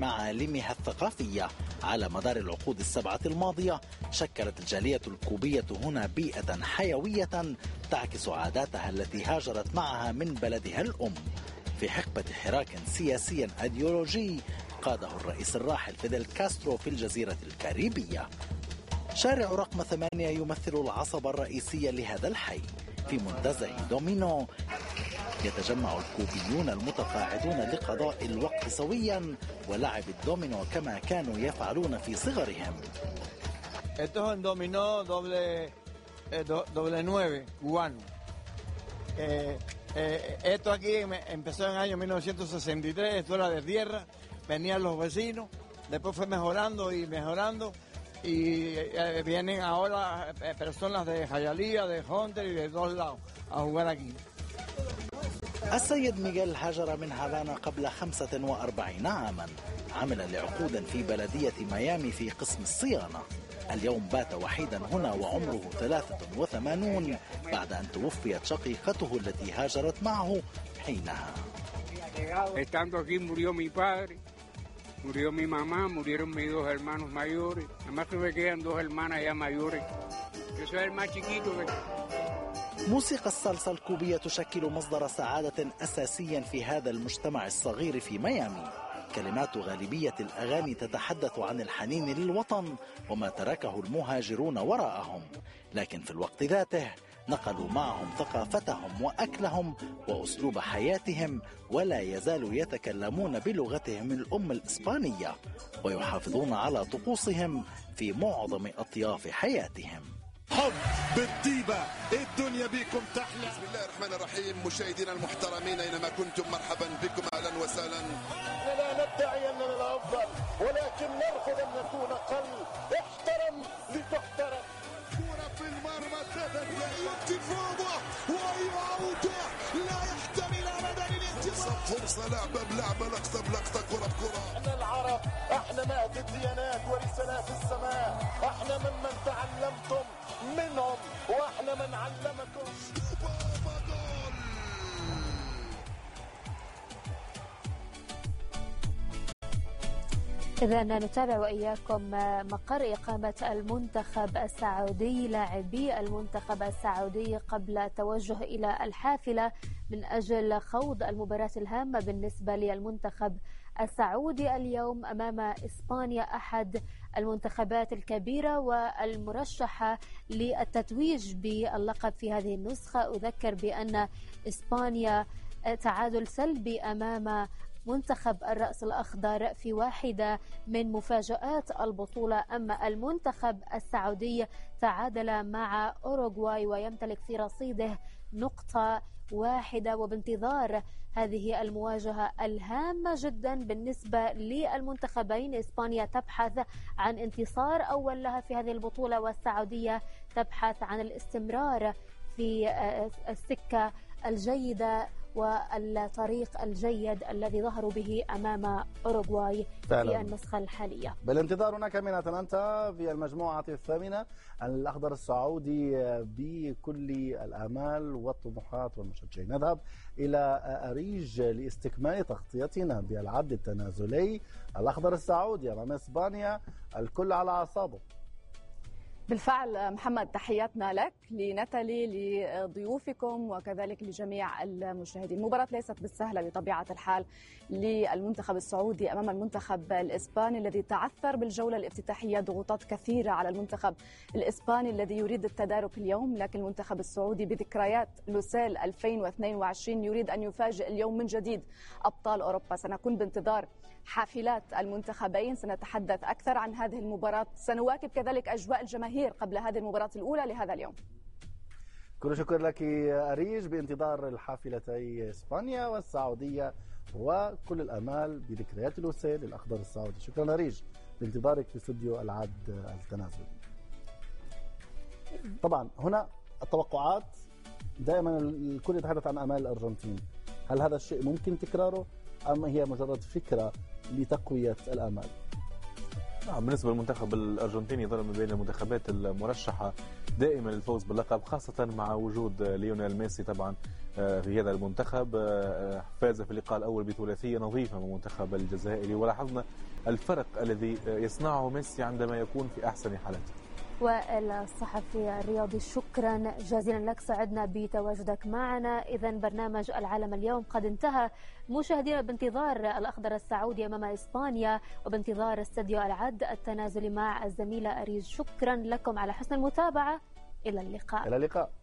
معالمها الثقافية. على مدار العقود السبعة الماضية شكلت الجالية الكوبية هنا بيئة حيوية تعكس عاداتها التي هاجرت معها من بلدها الأم في حقبة حراك سياسي أيديولوجي قاده الرئيس الراحل فيدل كاسترو في الجزيرة الكاريبية. شارع رقم 8 يمثل العصب الرئيسي لهذا الحي. في منتزه دومينو يتجمع الكوبيون المتقاعدون لقضاء الوقت سويا ولعب الدومينو كما كانوا يفعلون في صغرهم. Esto es un dominó doble 9 cubano. Esto aquí empezó en el año 1963, esto era de tierra, venían los vecinos, después fue mejorando y mejorando y vienen ahora personas de Hialeah, de Hunter y de todos lados a jugar aquí. السيد ميغيل هاجر من هافانا قبل 45 عاما. عمل لعقود في بلدية ميامي في قسم الصيانة. اليوم بات وحيدا هنا وعمره 83 بعد أن توفيت شقيقته التي هاجرت معه حينها. Estando aquí murió mi padre, murió mi mamá, murieron mis dos hermanos mayores. Además que me quedan dos hermanas ya mayores. Yo soy el más chiquito. موسيقى الصلصة الكوبية تشكل مصدر سعادة أساسيا في هذا المجتمع الصغير في ميامي. كلمات غالبية الأغاني تتحدث عن الحنين للوطن وما تركه المهاجرون وراءهم، لكن في الوقت ذاته نقلوا معهم ثقافتهم وأكلهم وأسلوب حياتهم، ولا يزالوا يتكلمون بلغتهم الأم الإسبانية ويحافظون على طقوسهم في معظم أطياف حياتهم. حب بالطيبة الدنيا بكم تحلى. بسم الله الرحمن الرحيم. مشاهدينا المحترمين أينما كنتم مرحبا بكم، أهلا وسهلا. لا ندعي أننا الأفضل ولكن نرفض أن نكون أقل. احترم لتحترم. كرة في المرمى انتفاضة وعودة لا يحتمل أبدا الانتفاضة. فرصة لعبة بلعبة، لقطة بلقطة، كرة بكرة. احنا العرب، احنا مهد الديانات ورسالات السماء، احنا ممن تعلمتم منهم واحنا من علمكم. إذا نتابع وإياكم مقر إقامة المنتخب السعودي. لاعبي المنتخب السعودي قبل التوجه إلى الحافلة من أجل خوض المباراة الهامة بالنسبة للمنتخب السعودي اليوم أمام إسبانيا، أحد المنتخبات الكبيرة والمرشحة للتتويج باللقب في هذه النسخة. أذكر بأن إسبانيا تعادل سلبي أمام منتخب الرأس الأخضر في واحدة من مفاجآت البطولة، أما المنتخب السعودي تعادل مع أوروغواي ويمتلك في رصيده نقطة واحدة، وبانتظار هذه المواجهة الهامة جدا بالنسبة للمنتخبين. إسبانيا تبحث عن انتصار أول لها في هذه البطولة، والسعودية تبحث عن الاستمرار في السكة الجيدة والطريق الجيد الذي ظهروا به أمام أوروغواي في النسخة الحالية. بالانتظار هناك من أتلانتا في المجموعة الثامنة الأخضر السعودي بكل الآمال والطموحات والمشجعين. نذهب إلى أريج لاستكمال تغطيتنا بالعد التنازلي. الأخضر السعودي أمام إسبانيا، الكل على أعصابه. بالفعل محمد، تحياتنا لك، لنتالي، لضيوفكم وكذلك لجميع المشاهدين. المباراة ليست بالسهلة بطبيعة الحال للمنتخب السعودي أمام المنتخب الإسباني الذي تعثر بالجولة الافتتاحية. ضغوطات كثيرة على المنتخب الإسباني الذي يريد التدارك اليوم، لكن المنتخب السعودي بذكريات لوسيل 2022 يريد أن يفاجئ اليوم من جديد أبطال أوروبا. سنكون بانتظار حافلات المنتخبين، سنتحدث أكثر عن هذه المباراة، سنواكب كذلك أجواء الجماهير قبل هذه المباراة الأولى لهذا اليوم. كل شكر لك أريج، بانتظار الحافلتي إسبانيا والسعودية وكل الأمال بذكريات الوسيل الأخضر السعودي. شكرا أريج، بانتظارك في استوديو العد التنازلي. طبعا هنا التوقعات دائما الكل يتحدث عن أمال الأرجنتين. هل هذا الشيء ممكن تكراره أم هي مجرد فكرة لتقوية الآمال؟ بالنسبة للمنتخب الأرجنتيني ظل من بين المنتخبات المرشحة دائما للفوز باللقب، خاصة مع وجود ليونيل ميسي طبعا في هذا المنتخب. فاز في اللقاء الأول بثلاثية نظيفة من المنتخب الجزائري، ولاحظنا الفرق الذي يصنعه ميسي عندما يكون في أحسن حالاته. والصحفي الرياضي شكرا جزيلا لك، سعدنا بتواجدك معنا. إذن برنامج العالم اليوم قد انتهى مشاهدينا، بانتظار الأخضر السعودي أمام إسبانيا وبانتظار استديو العد التنازلي مع الزميلة أريج. شكرا لكم على حسن المتابعة، إلى اللقاء. إلى اللقاء.